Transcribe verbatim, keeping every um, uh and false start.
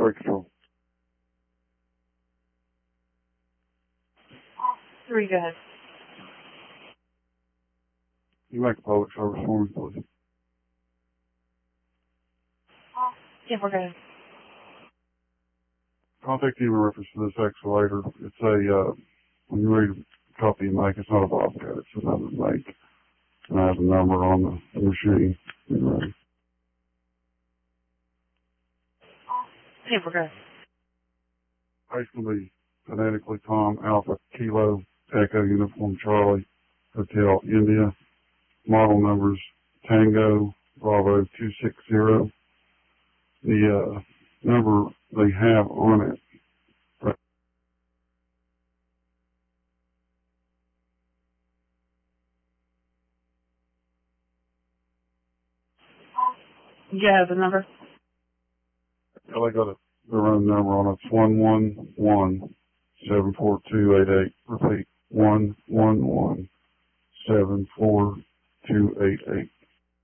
Three control. Three, go ahead. You make a public service for me, please. Yeah, we're good. Contact you in reference to this excavator. It's a, uh, when you read a copy you make, it's not a Bobcat, it's another make. And I have a number on the, the machine. You ready? Yeah, we're good. It's going to be phonetically Tom Alpha Kilo Echo Uniform Charlie Hotel India. Model numbers Tango Bravo two six zero. The uh, number they have on it. You have the number? Yeah, they got a, their own number on it. It's one one one seven four two eight eight. Repeat, one one one seven four two eight eight.